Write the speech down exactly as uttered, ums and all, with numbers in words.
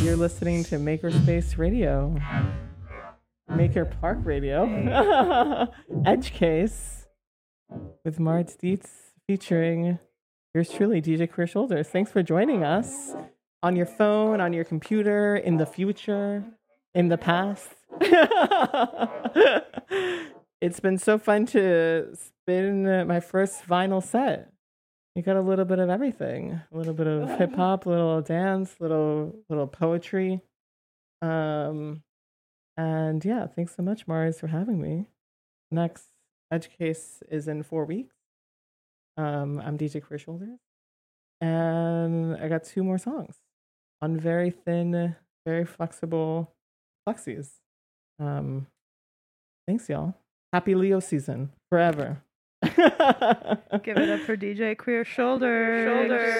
You're listening to Makerspace Radio, Maker Park Radio, Edge Case with Mars Dietz featuring yours truly, D J Queer Shoulders. Thanks for joining us on your phone, on your computer, in the future, in the past. It's been so fun to spin my first vinyl set. You got a little bit of everything, a little bit of hip hop, a little dance, little little poetry, um, and yeah, thanks so much, Mars, for having me. Next Edge Case is in four weeks. Um, I'm D J Queer Shoulders, and I got two more songs on very thin, very flexible flexies. Um, thanks, y'all. Happy Leo season forever. Give it up for D J Queer Shoulders. Shoulders.